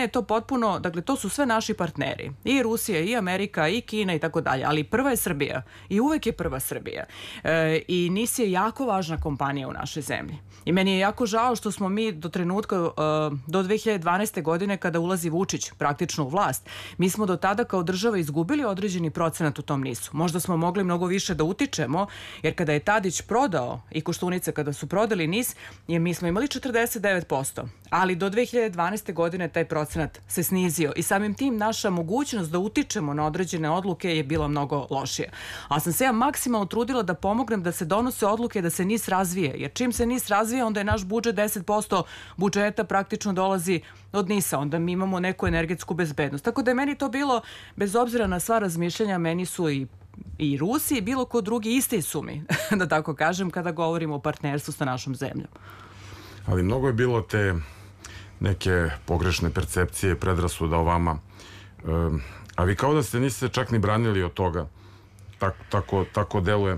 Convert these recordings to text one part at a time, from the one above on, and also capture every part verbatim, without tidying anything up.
je to potpuno, dakle to su sve naši partneri, i Rusija, i Amerika, i Kina i tako dalje, ali prva je Srbija i uvek je prva Srbija. E, I NIS je jako važna kompanija u našoj zemlji. I meni je jako žao što smo mi do trenutka, uh, do dve hiljade dvanaeste. godine kada ulazi Vučić praktično u vlast, mi smo do tada kao država izgubili određeni procenat u tom nisu. Možda smo mogli mnogo više da utičemo, jer kada je Tadić prodao i Koštunice kada su prodali NIS, je, mi smo imali četrdeset devet posto, ali do dve hiljade dvanaeste. godine taj procenat se snizio i samim tim naša mogućnost da utičemo na određene odluke je bila mnogo lošija. Ali sam se ja maksimalno trudila da pomognem da se donose odluke da se NIS razvije, jer čim se NIS razvije, onda je naš budžet deset posto budžeta praktično dolazi od NIS-a, onda mi imamo neku energetsku bezbednost. Tako da je meni to bilo, bez obzira na sva razmišljanja, meni su i i Rusi i bilo ko drugi isti su mi, da tako kažem, kada govorimo o partnerstvu sa našom zemljom. Ali mnogo je bilo te neke pogrešne percepcije, predrasuda o vama. E, a vi kao da ste niste čak ni branili od toga. Tak, tako, tako deluje.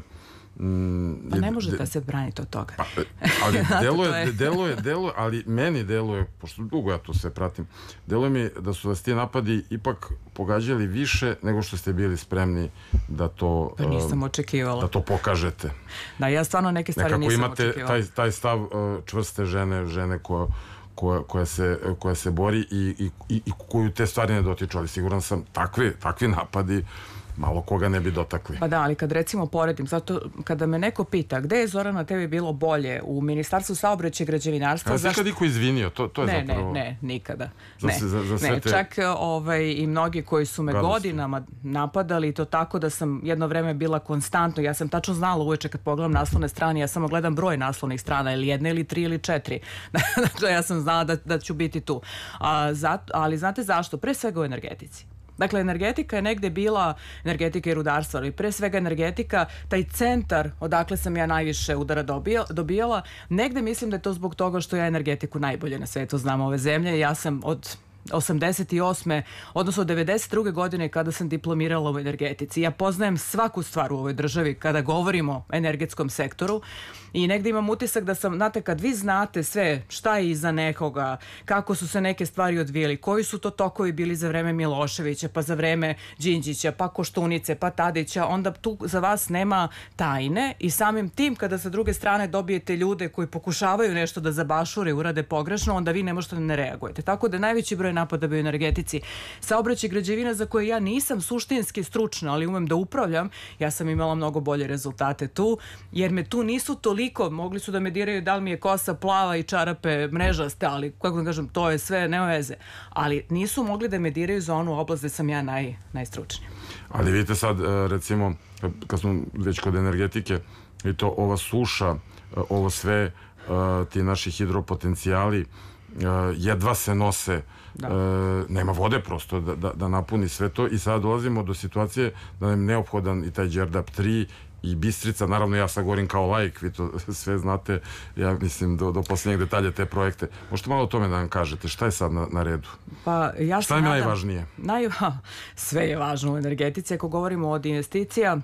Mm, pa ne možete da se braniti od toga. Pa, ali deluje, deluje, deluje, ali meni deluje, pošto dugo ja to sve pratim, deluje mi da su vas ti napadi ipak pogađali više nego što ste bili spremni da to... Pa nisam očekivala. Da to pokažete. Da, ja stvarno neke stvari nekako nisam očekivala. Nekako imate taj, taj stav uh, čvrste žene, žene koja Koja, koja, se, koja se bori i, i, i koju te stvari ne dotiču, ali siguran sam takvi, takvi napadi malo koga ne bi dotakli. Pa da, ali kad recimo poredim, zato kada me neko pita gde je Zorana tebi bilo bolje u Ministarstvu saobraćaja i građevinarstva... A zašto... niko izvinio, to, to je ne, zapravo... Ne, ne, nikada. Za, ne, za, za sve ne te... čak ovaj, i mnogi koji su me Gadosti. godinama napadali, to tako da sam jedno vreme bila konstantno, ja sam tačno znala uveče kad pogledam naslovne strane, ja samo gledam broj naslovnih strana, ili jedne, ili tri, ili četiri. Dakle, ja sam znala da, da ću biti tu. A, zato, ali znate zašto? Pre svega u energetici. Dakle, energetika je negde bila, energetika i rudarstvo, ali pre svega energetika, taj centar odakle sam ja najviše udara dobijala, negde mislim da je to zbog toga što ja energetiku najbolje na svetu znam ove zemlje. Ja sam od osamdeset osme odnosno devedeset druge godine kada sam diplomirala u energetici. Ja poznajem svaku stvar u ovoj državi kada govorimo o energetskom sektoru i negde imam utisak da sam, znate, kad vi znate sve šta je iza nekoga, kako su se neke stvari odvijeli, koji su to tokovi bili za vreme Miloševića, pa za vreme Đinđića, pa Koštunice, pa Tadića, onda tu za vas nema tajne i samim tim kada sa druge strane dobijete ljude koji pokušavaju nešto da zabašure i urade pogrešno, onda vi ne možete da ne reagujete. Tako da najveći broj napada bio u energetici. Saobraćaj građevina za koje ja nisam suštinski stručna, ali umem da upravljam, ja sam imala mnogo bolje rezultate tu, jer me tu nisu toliko, mogli su da me diraju da li mi je kosa plava i čarape mrežaste, ali kako da kažem, to je sve, nema veze. Ali nisu mogli da me diraju za onu oblast gde sam ja naj, najstručnija. Ali vidite sad, recimo, kad smo već kod energetike, i to ova suša, ovo sve, ti naši hidropotencijali, jedva se nose, da. E, nema vode prosto da, da, da napuni sve to i sada dolazimo do situacije da nam je neophodan i taj Đerdap tri i Bistrica, naravno ja sad govorim kao laik, vi to sve znate, ja mislim do, do posljednjeg detalja te projekte. Možete malo o tome da nam kažete, šta je sad na, na redu? Pa, ja šta je mi najvažnije? Naj, sve je važno u energetici, ako govorimo od investicija.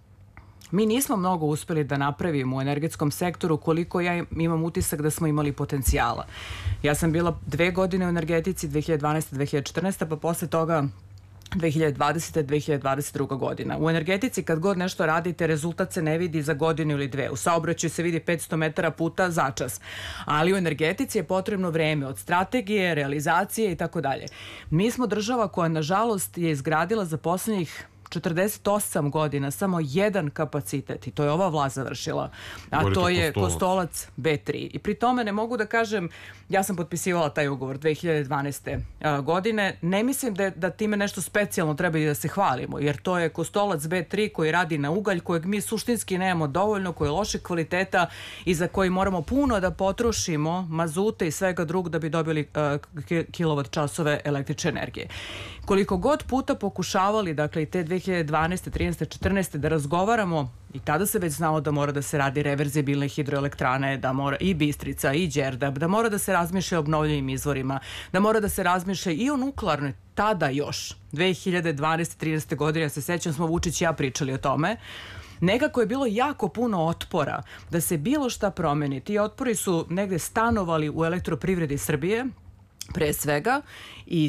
Mi nismo mnogo uspeli da napravimo u energetskom sektoru koliko ja imam utisak da smo imali potencijala. Ja sam bila dve godine u energetici, dve hiljade dvanaeste. dve hiljade četrnaeste. pa posle toga dve hiljade dvadesete. dve hiljade dvadeset druga. godina. U energetici kad god nešto radite, rezultat se ne vidi za godinu ili dve. U saobraćaju se vidi petsto metara puta za čas. Ali u energetici je potrebno vreme od strategije, realizacije i tako dalje. Mi smo država koja, nažalost, je izgradila za poslednjih četrdeset osam godina samo jedan kapacitet i to je ova vlast završila, a Govorite to je Kostolac. Kostolac B tri. I pri tome ne mogu da kažem, ja sam potpisivala taj ugovor dve hiljade dvanaeste. godine, ne mislim da, da time nešto specijalno treba i da se hvalimo, jer to je Kostolac B tri koji radi na ugalj, kojeg mi suštinski nemamo dovoljno, koji je lošeg kvaliteta i za koji moramo puno da potrošimo mazute i svega drugog da bi dobili uh, kilovat časove električne energije. Koliko god puta pokušavali, dakle i te dve hiljade dvanaeste. trinaeste. četrnaeste. da razgovaramo, i tada se već znalo da mora da se radi reverzibilne hidroelektrane, da mora i Bistrica i Đerdap, da mora da se razmišlja o obnovljivim izvorima, da mora da se razmišlja i o nuklearnoj, tada još, dve hiljade dvanaeste. trinaeste. godine, ja se sećam, smo Vučić i ja pričali o tome. Nekako je bilo jako puno otpora da se bilo šta promeni. Ti otpori su negde stanovali u Elektroprivredi Srbije, pre svega, i